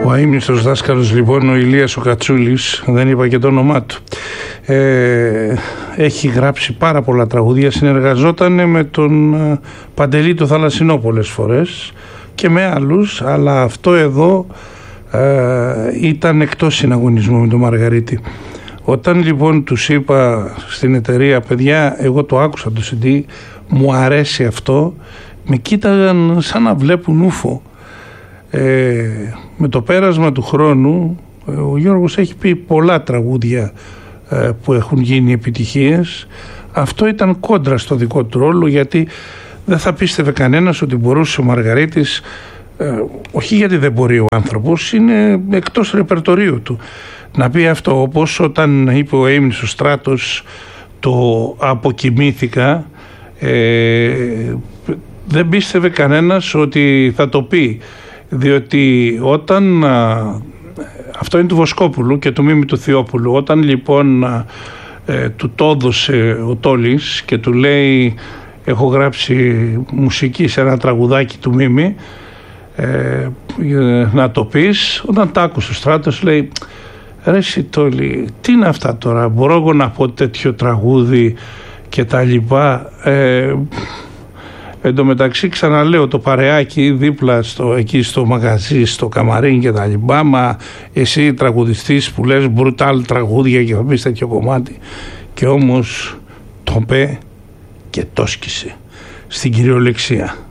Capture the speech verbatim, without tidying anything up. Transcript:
Ο αείμνηστος δάσκαλος λοιπόν, ο Ηλίας ο Κατσούλης, δεν είπα και το όνομά του, ε, έχει γράψει πάρα πολλά τραγούδια, συνεργαζόταν με τον Παντελή το Θαλασσινό πολλές φορές και με άλλους, αλλά αυτό εδώ ε, ήταν εκτός συναγωνισμού με τον Μαργαρίτη. Όταν λοιπόν τους είπα στην εταιρεία, παιδιά, εγώ το άκουσα το σι ντι, μου αρέσει αυτό, με κοίταγαν σαν να βλέπουν ούφο. Ε, με το πέρασμα του χρόνου ο Γιώργος έχει πει πολλά τραγούδια ε, που έχουν γίνει επιτυχίες. Αυτό ήταν κόντρα στο δικό του ρόλο, γιατί δεν θα πίστευε κανένας ότι μπορούσε ο Μαργαρίτης, ε, όχι γιατί δεν μπορεί ο άνθρωπος, είναι εκτός ρεπερτορίου του, να πει αυτό. Όπως όταν είπε ο αείμνηστος Στράτος το «αποκοιμήθηκα», ε, δεν πίστευε κανένας ότι θα το πει, διότι όταν α, αυτό είναι του Βοσκόπουλου και του Μίμη του Θειόπουλου, όταν λοιπόν α, ε, του το έδωσε ο Τόλης και του λέει έχω γράψει μουσική σε ένα τραγουδάκι του Μίμη, ε, να το πεις, όταν τ' άκουσε ο Στράτος λέει ρε εσύ Τόλη, τι είναι αυτά τώρα, μπορώ εγώ να πω τέτοιο τραγούδι και τα λοιπά. ε, Εν τω μεταξύ, ξαναλέω, το παρεάκι δίπλα στο, εκεί στο μαγαζί, στο καμαρίν και τα λοιπά, μα εσύ τραγουδιστής που λες μπρουτάλ τραγούδια και θα πεις τέτοιο κομμάτι, και όμως το πέ και το σκίσε στην κυριολεξία.